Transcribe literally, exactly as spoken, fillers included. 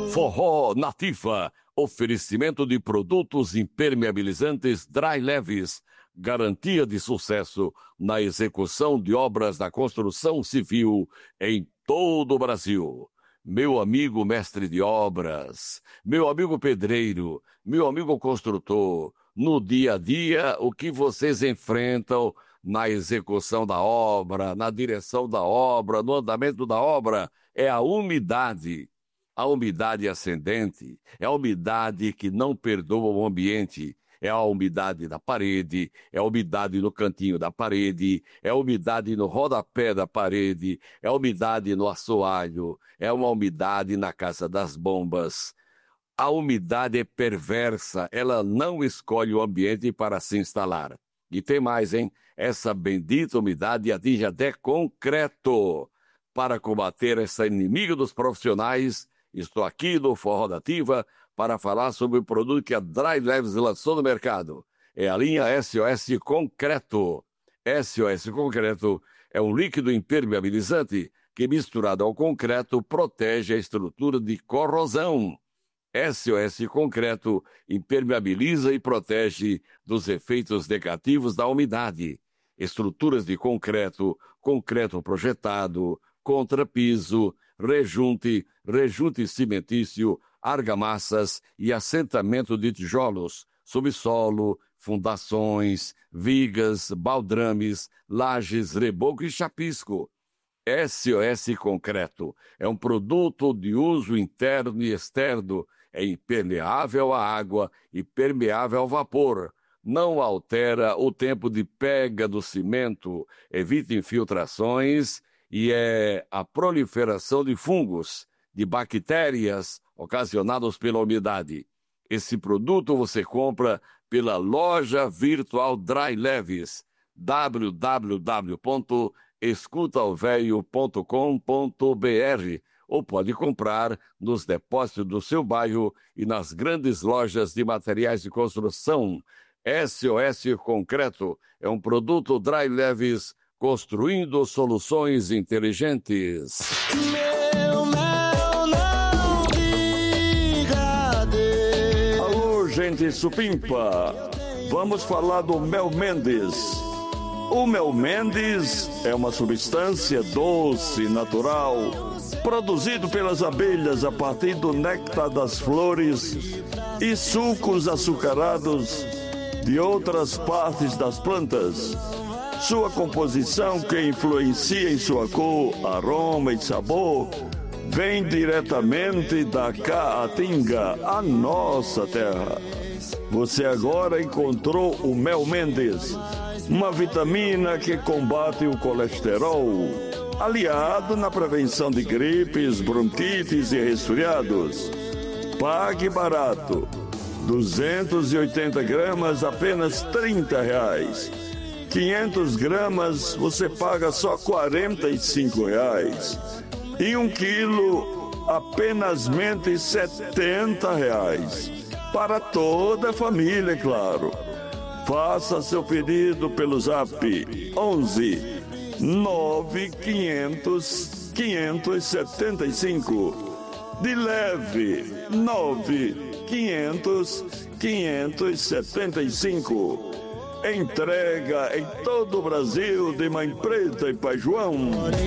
Forró Nativa, oferecimento de produtos impermeabilizantes Dry Leves, garantia de sucesso na execução de obras da construção civil em todo o Brasil. Meu amigo mestre de obras, meu amigo pedreiro, meu amigo construtor, no dia a dia, o que vocês enfrentam na execução da obra, na direção da obra, no andamento da obra, é a umidade. A umidade ascendente é a umidade que não perdoa o ambiente. É a umidade da parede, é a umidade no cantinho da parede, é a umidade no rodapé da parede, é a umidade no assoalho, é uma umidade na casa das bombas. A umidade é perversa, ela não escolhe o ambiente para se instalar. E tem mais, hein? Essa bendita umidade atinge até concreto. Para combater essa inimiga dos profissionais, estou aqui no Forró Nativa para falar sobre o produto que a Dry Leves lançou no mercado. É a linha S O S Concreto. S O S Concreto é um líquido impermeabilizante que, misturado ao concreto, protege a estrutura de corrosão. S O S Concreto impermeabiliza e protege dos efeitos negativos da umidade. Estruturas de concreto, concreto projetado, contrapiso, rejunte, rejunte cimentício, argamassas e assentamento de tijolos, subsolo, fundações, vigas, baldrames, lajes, reboco e chapisco. S O S Concreto é um produto de uso interno e externo, é impermeável à água e permeável ao vapor. Não altera o tempo de pega do cimento, evita infiltrações e é a proliferação de fungos, de bactérias ocasionadas pela umidade. Esse produto você compra pela loja virtual Dry Leves, w w w ponto escuta o velho ponto com ponto b r, ou pode comprar nos depósitos do seu bairro e nas grandes lojas de materiais de construção. S O S Concreto é um produto Dry Leves, construindo soluções inteligentes. Meu mel não diga adeus. Alô, gente supimpa, vamos falar do Mel Mendes. O Mel Mendes é uma substância doce, natural, produzido pelas abelhas a partir do néctar das flores e sucos açucarados de outras partes das plantas. Sua composição, que influencia em sua cor, aroma e sabor, vem diretamente da Caatinga, a nossa terra. Você agora encontrou o Mel Mendes, uma vitamina que combate o colesterol, aliado na prevenção de gripes, bronquites e resfriados. Pague barato, duzentas e oitenta gramas, apenas trinta reais. quinhentas gramas, você paga só quarenta e cinco reais. E um quilo, apenas setenta reais. Para toda a família, é claro. Faça seu pedido pelo zap onze nove quinhentos quinhentos e setenta e cinco. De leve nove quinhentos quinhentos e setenta e cinco. Entrega em todo o Brasil de Mãe Preta e Pai João.